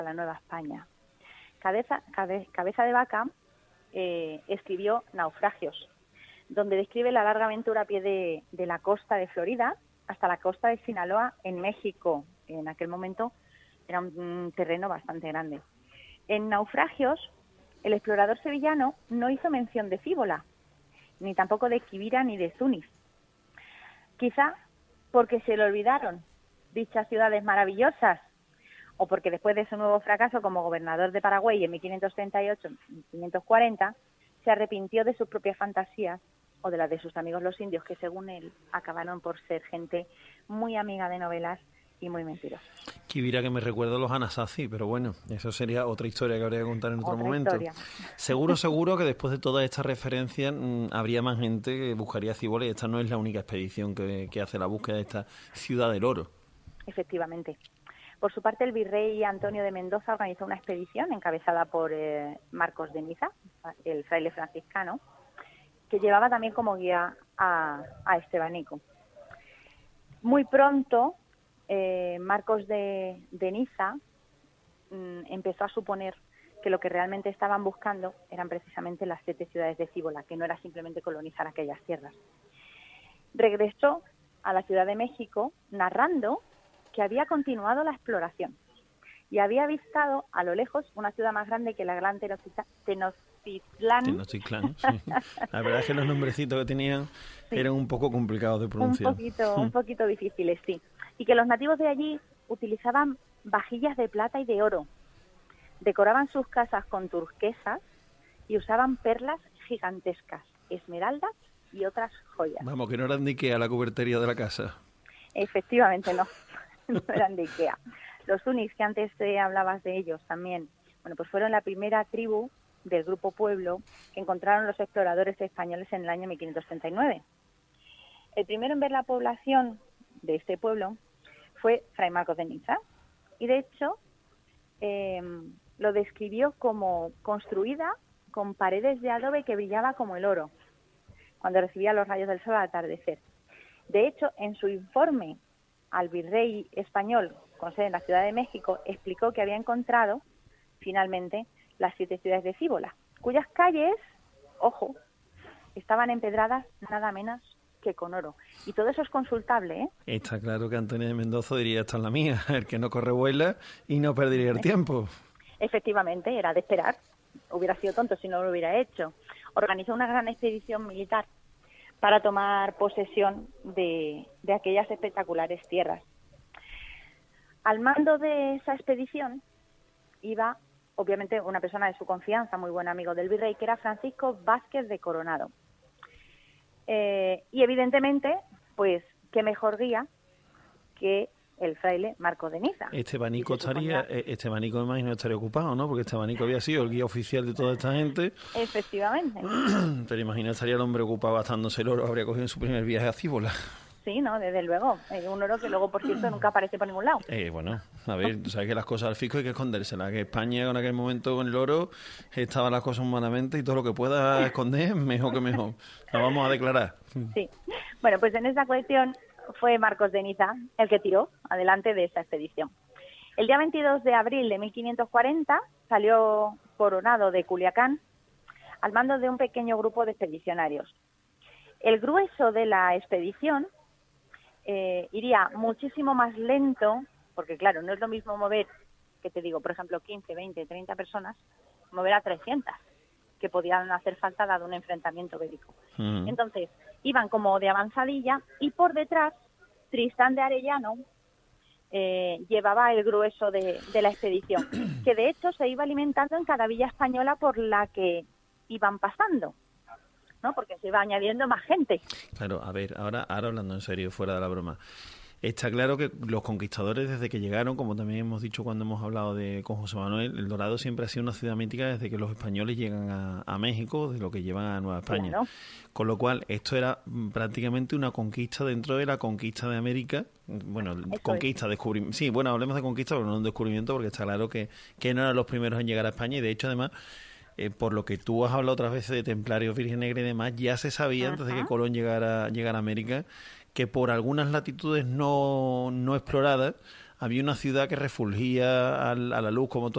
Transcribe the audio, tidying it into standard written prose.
la Nueva España. Cabeza de Vaca escribió Naufragios, donde describe la larga aventura a pie de la costa de Florida hasta la costa de Sinaloa en México. En aquel momento era un terreno bastante grande. En Naufragios, el explorador sevillano no hizo mención de Cíbola, ni tampoco de Quivira ni de Zúñiz. Quizá porque se le olvidaron dichas ciudades maravillosas, o porque después de su nuevo fracaso como gobernador de Paraguay en 1538-1540, se arrepintió de sus propias fantasías o de las de sus amigos los indios, que según él acabaron por ser gente muy amiga de novelas y muy mentirosa. Quivira, que me recuerda a los Anasazi, pero bueno, eso sería otra historia que habría que contar en otro momento. Historia. Seguro que después de todas estas referencias habría más gente que buscaría Cíbola, y esta no es la única expedición que hace la búsqueda de esta ciudad del oro. Efectivamente. Por su parte, el virrey Antonio de Mendoza organizó una expedición encabezada por Marcos de Niza, el fraile franciscano, que llevaba también como guía a Estebanico. Muy pronto, Marcos de Niza empezó a suponer que lo que realmente estaban buscando eran precisamente las 7 ciudades de Cíbola, que no era simplemente colonizar aquellas tierras. Regresó a la Ciudad de México narrando que había continuado la exploración y había avistado a lo lejos una ciudad más grande que la gran Tenochtitlán. Tenochtitlán, sí. La verdad es que los nombrecitos que tenían eran un poco complicados de pronunciar. Un poquito difíciles, sí. Y que los nativos de allí utilizaban vajillas de plata y de oro, decoraban sus casas con turquesas y usaban perlas gigantescas, esmeraldas y otras joyas. Vamos, que no eran de Ikea la cubertería de la casa. Efectivamente, no eran de Ikea. Los Zúñiz, que antes hablabas de ellos también, bueno, pues fueron la primera tribu del grupo Pueblo que encontraron los exploradores españoles en el año 1539. El primero en ver la población de este pueblo fue Fray Marcos de Niza, y de hecho lo describió como construida con paredes de adobe que brillaba como el oro cuando recibía los rayos del sol al atardecer. De hecho, en su informe al virrey español con sede en la Ciudad de México, explicó que había encontrado finalmente las 7 ciudades de Cíbola, cuyas calles, ojo, estaban empedradas nada menos que con oro. Y todo eso es consultable, ¿eh? Está claro que Antonio de Mendoza diría: esta es la mía, el que no corre vuela, y no perdería el tiempo. Efectivamente, era de esperar. Hubiera sido tonto si no lo hubiera hecho. Organizó una gran expedición militar para tomar posesión de aquellas espectaculares tierras. Al mando de esa expedición iba, obviamente, una persona de su confianza, muy buen amigo del virrey, que era Francisco Vázquez de Coronado. Y evidentemente, pues, qué mejor guía que el fraile Marcos de Niza. Estebanico imagino estaría ocupado, ¿no? Porque Estebanico había sido el guía oficial de toda esta gente. Efectivamente. Pero imagino estaría el hombre ocupado gastándose el oro, habría cogido en su primer viaje a Cíbola. Sí, no, desde luego. Un oro que luego, por cierto, nunca aparece por ningún lado. Bueno, a ver, tú sabes que las cosas al fisco hay que escondérselas. Que España en aquel momento con el oro estaban las cosas humanamente, y todo lo que pueda esconder, mejor que mejor. La vamos a declarar. Sí. Bueno, pues en esta cuestión fue Marcos de Niza el que tiró adelante de esta expedición. El día 22 de abril de 1540 salió Coronado de Culiacán al mando de un pequeño grupo de expedicionarios. El grueso de la expedición iría muchísimo más lento, porque claro, no es lo mismo mover, que te digo, por ejemplo, 15, 20, 30 personas, mover a 300, que podían hacer falta dado un enfrentamiento bélico. Entonces, iban como de avanzadilla, y por detrás, Tristán de Arellano llevaba el grueso de la expedición, que de hecho se iba alimentando en cada villa española por la que iban pasando, ¿no? Porque se iba añadiendo más gente. Claro, a ver, ahora hablando en serio, fuera de la broma. Está claro que los conquistadores, desde que llegaron, como también hemos dicho cuando hemos hablado con José Manuel, El Dorado siempre ha sido una ciudad mítica desde que los españoles llegan a México, de lo que llevan a Nueva España. Claro. Con lo cual, esto era prácticamente una conquista dentro de la conquista de América. Bueno, conquista, descubrimiento. Sí, bueno, hablemos de conquista, pero no un descubrimiento, porque está claro que no eran los primeros en llegar a España, y de hecho, además, por lo que tú has hablado otras veces de templarios, Virgen Negra y demás, ya se sabía antes de que Colón llegara a América, que por algunas latitudes no exploradas había una ciudad que refulgía a la luz, como tú